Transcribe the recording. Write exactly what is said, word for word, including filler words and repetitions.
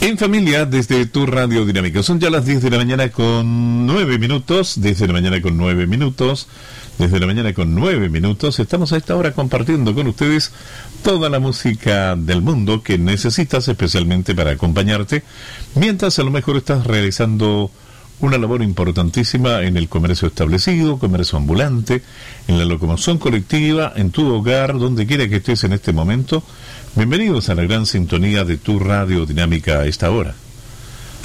En familia, desde tu Radio Dinámica. Son ya las diez de la mañana con nueve minutos. Desde la mañana con nueve minutos. Desde la mañana con nueve minutos. Estamos a esta hora compartiendo con ustedes toda la música del mundo que necesitas especialmente para acompañarte. Mientras a lo mejor estás realizando una labor importantísima en el comercio establecido, comercio ambulante, en la locomoción colectiva, en tu hogar, donde quiera que estés en este momento. Bienvenidos a la gran sintonía de tu Radio Dinámica a esta hora.